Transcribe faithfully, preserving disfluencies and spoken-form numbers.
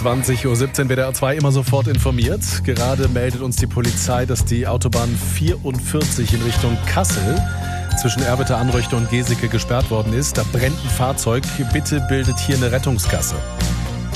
zwanzig Uhr siebzehn, W D R zwei immer sofort informiert. Gerade meldet uns die Polizei, dass die Autobahn vierundvierzig in Richtung Kassel zwischen Erwitte, Anröchte und Geseke gesperrt worden ist. Da brennt ein Fahrzeug. Bitte bildet hier eine Rettungsgasse.